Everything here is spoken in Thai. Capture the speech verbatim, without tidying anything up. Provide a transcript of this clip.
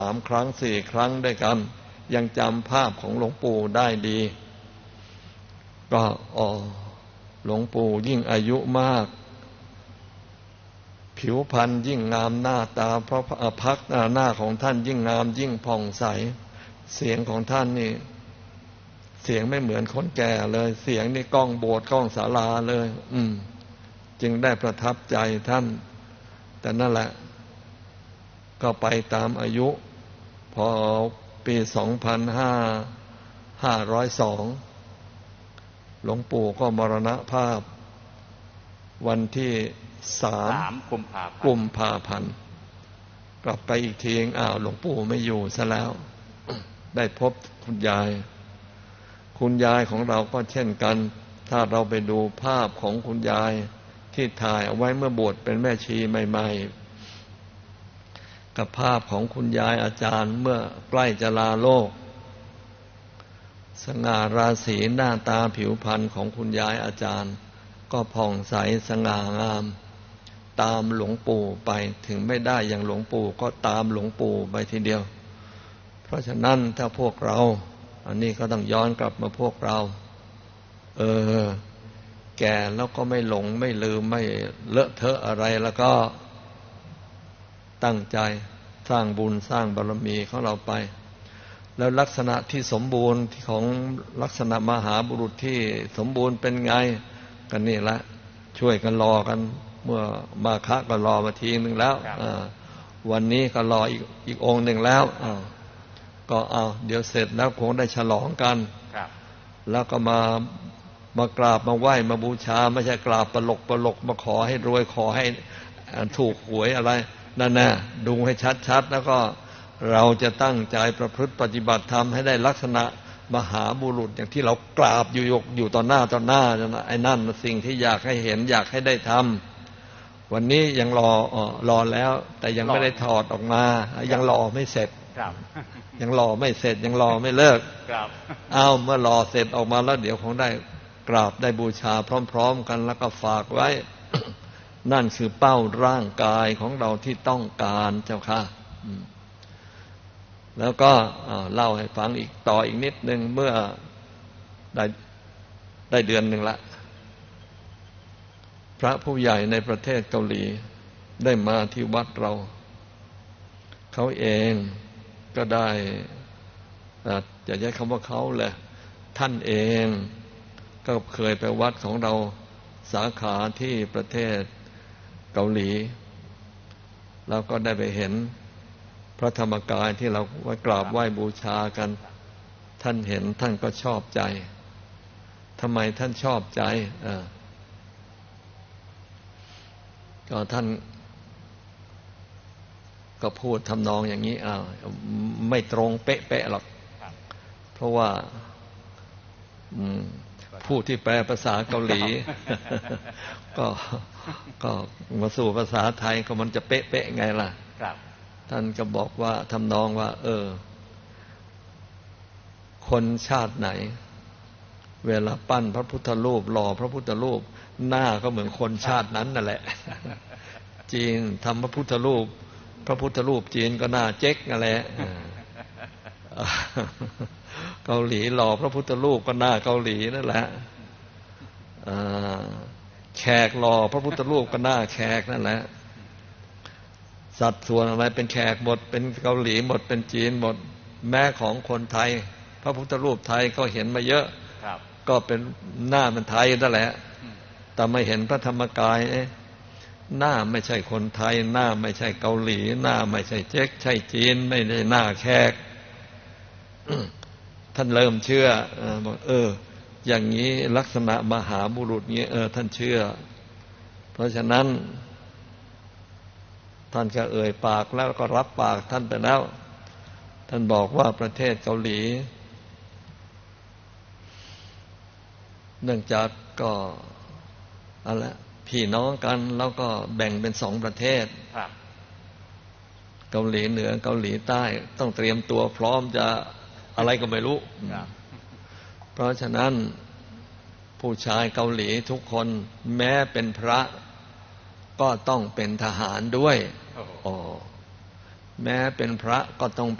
สามครั้งสี่ครั้งด้วยกันยังจำภาพของหลวงปู่ได้ดีก็อ๋อหลวงปู่ยิ่งอายุมากผิวพรรณยิ่งงามหน้าตาเพราะพักหน้าของท่านยิ่งงามยิ่งผ่องใสเสียงของท่านนี่เสียงไม่เหมือนคนแก่เลยเสียงนี่ก้องโบสถ์ก้องศาลาเลยอืมจึงได้ประทับใจท่านแต่นั่นแหละก็ไปตามอายุพอปีสองพันห้าร้อยสองหลวงปู่ก็มรณภาพวันที่สามกุมภาพันธ์กลับไปอีกทีอ้าวหลวงปู่ไม่อยู่ซะแล้วได้พบคุณยายคุณยายของเราก็เช่นกันถ้าเราไปดูภาพของคุณยายที่ถ่ายเอาไว้เมื่อบวชเป็นแม่ชีใหม่ๆกับภาพของคุณยายอาจารย์เมื่อใกล้จะลาโลกสง่าราศีหน้าตาผิวพรรณของคุณยายอาจารย์ก็ผ่องใสสง่างามตามหลวงปู่ไปถึงไม่ได้อย่างหลวงปู่ก็ตามหลวงปู่ไปทีเดียวเพราะฉะนั้นถ้าพวกเราอันนี้ก็ต้องย้อนกลับมาพวกเราเออแก่แล้วก็ไม่หลงไม่ลืมไม่เลอะเทอะอะไรแล้วก็ตั้งใจสร้างบุญสร้างบารมีของเราไปแล้วลักษณะที่สมบูรณ์ของลักษณะมหาบุรุษที่สมบูรณ์เป็นไงกันนี่ละช่วยกันรอกันเมื่อมาคะก็รอมาทีนึงแล้ววันนี้ก็รออีกอีกองค์หนึ่งแล้วก็เอาเดี๋ยวเสร็จแล้วคงได้ฉลองกันแล้วก็มามากราบมาไหว้มาบูชาไม่ใช่กราบปลกปลกมาขอให้รวยขอให้ถูกหวยอะไรนั่นน่ะดูให้ชัดๆแล้วก็เราจะตั้งใจประพฤติปฏิบัติธรรมให้ได้ลักษณะมหาบุรุษอย่างที่เรากราบอยู่อยู่ต่อหน้าต่อหน้าไอ้นั่นสิ่งที่อยากให้เห็นอยากให้ได้ทำวันนี้ยังรอรอแล้วแต่ยังไม่ได้ถอดออกมายังรอไม่เสร็จยังรอไม่เสร็จยังรอไม่เลิกเอาเมื่อรอเสร็จออกมาแล้วเดี๋ยวคงได้กราบได้บูชาพร้อมๆกันแล้วก็ฝากไว้ นั่นคือเป้าร่างกายของเราที่ต้องการเจ้าค่ะแล้วก็เล่าให้ฟังอีกต่ออีกนิดนึงเมื่อได้ได้เดือนหนึ่งละพระผู้ใหญ่ในประเทศเกาหลีได้มาที่วัดเราเขาเองก็ได้จะใช้คำว่าเขาแหละท่านเองก็เคยไปวัดของเราสาขาที่ประเทศเกาหลีแล้วก็ได้ไปเห็นพระธรรมกายที่เราไว้กราบไหว้บูชากันท่านเห็นท่านก็ชอบใจทำไมท่านชอบใจอ่าก็ท่านก็พูดทำนองอย่างนี้อ้าวไม่ตรงเป๊ะๆหรอกเพราะว่าผู้ที่แปลภาษาเกาหลี ก็ก็มาสู่ภาษาไทยก็มันจะเป๊ะๆไงล่ะท่านก็บอกว่าทำนองว่าเออคนชาติไหนเวลาปั้นพระพุทธรูปหล่อพระพุทธรูปหน้าก็เหมือนคนชาตินั้นนั่นแหละจีนทำพระพุทธรูปพระพุทธรูปจีนก็หน้าเจ๊กนั่นแหละเกาหลีหล่อพระพุทธรูปก็หน้าเกาหลีนั่นแหละแขกหล่อพระพุทธรูปก็หน้าแขกนั่นแหละสัดส่วนอะไรเป็นแขกหมดเป็นเกาหลีหมดเป็นจีนหมดแม้ของคนไทยพระพุทธรูปไทยก็เห็นมาเยอะก็เป็นหน้ามันไทยนั่นแหละแต่ไม่เห็นพระธรรมกายหน้าไม่ใช่คนไทยหน้าไม่ใช่เกาหลีหน้าไม่ใช่เจ๊กใช่จีนไม่ได้หน้าแขกท่านเริ่มเชื่อบอกเอออย่างนี้ลักษณะมหาบุรุษนี้เออท่านเชื่อเพราะฉะนั้นท่านก็เอ่ยปากแล้วก็รับปากท่านไปแล้วท่านบอกว่าประเทศเกาหลีเนื่องจากก็อะไรพี่น้องกันแล้วก็แบ่งเป็นสองประเทศเกาหลีเหนือเกาหลีใต้ต้องเตรียมตัวพร้อมจะอะไรก็ไม่รู้เพราะฉะนั้นผู้ชายเกาหลีทุกคนแม้เป็นพระก็ต้องเป็นทหารด้วยอ๋อแม้เป็นพระก็ต้อง